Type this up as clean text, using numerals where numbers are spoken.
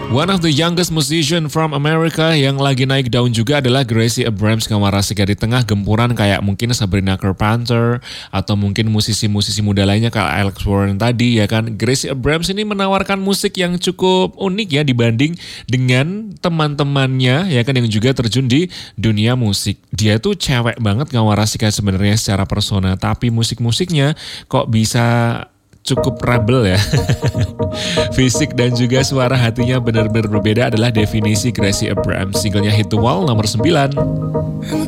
One of the youngest musician from America yang lagi naik daun juga adalah Gracie Abrams Kawarasika di tengah gempuran kayak mungkin Sabrina Carpenter atau mungkin musisi-musisi muda lainnya kayak Alex Warren tadi ya kan. Gracie Abrams ini menawarkan musik yang cukup unik ya dibanding dengan teman-temannya ya kan yang juga terjun di dunia musik. Dia tuh cewek banget Kawarasika sebenarnya secara persona, tapi musik-musiknya kok bisa cukup rebel ya. Fisik dan juga suara hatinya benar-benar berbeda adalah definisi Gracie Abrams. Singlenya Hit the Wall nomor 9.